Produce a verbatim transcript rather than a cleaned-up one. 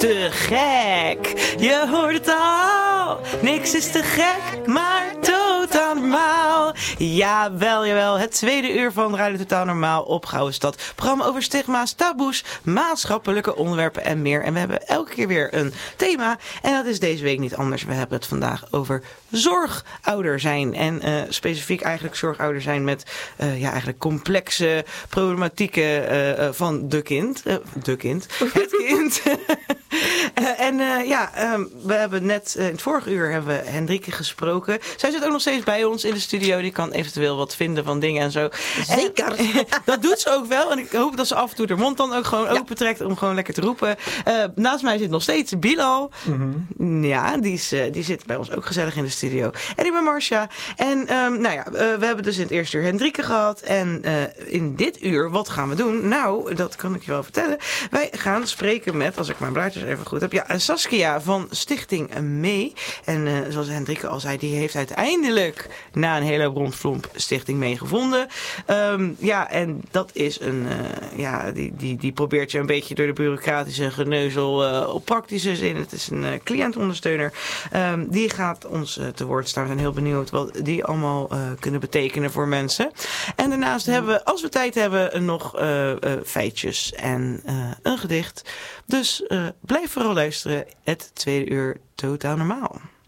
te gek. Je hoort het al. Niks is te gek, maar totaal normaal. Jawel, jawel. Het tweede uur van Radio Totaal Normaal op Gouden Stad. Programma over stigma's, taboes, maatschappelijke onderwerpen en meer. En we hebben elke keer weer een thema. En dat is deze week niet anders. We hebben het vandaag over zorgouder zijn. En uh, specifiek eigenlijk zorgouder zijn met uh, ja, eigenlijk complexe problematieken uh, uh, van de kind. Uh, de kind. Het kind. uh, en uh, ja, um, we hebben net uh, in het vorige uur hebben we Hendrike gesproken. Zij zit ook nog steeds bij ons in de studio. Die kan eventueel wat vinden van dingen en zo. Zeker. En, dat doet ze ook wel. En ik hoop dat ze af en toe haar mond dan ook gewoon ja. open trekt om gewoon lekker te roepen. Uh, naast mij zit nog steeds Bilal. Mm-hmm. Ja, die, is, uh, die zit bij ons ook gezellig in de studio. En ik ben Marcia. En um, nou ja, uh, we hebben dus in het eerste uur Hendrike gehad. En uh, in dit uur, wat gaan we doen? Nou, dat kan ik je wel vertellen. Wij gaan spreken met, als ik mijn blaadjes even goed heb, ja, Saskia van Stichting Mee. En uh, zoals Hendrike al zei, die heeft uiteindelijk na een hele rondvlomp Stichting Mee gevonden. Um, ja, en dat is een, uh, ja, die, die, die probeert je een beetje door de bureaucratische geneuzel uh, op praktische zin. Het is een uh, cliëntondersteuner. Um, die gaat ons uh, te woord staan. We zijn heel benieuwd wat die allemaal uh, kunnen betekenen voor mensen. En daarnaast mm. hebben we, als we tijd hebben, nog uh, uh, feitjes en uh, een gedicht. Dus uh, blijf vooral luisteren. Het tweede uur Totaal Normaal.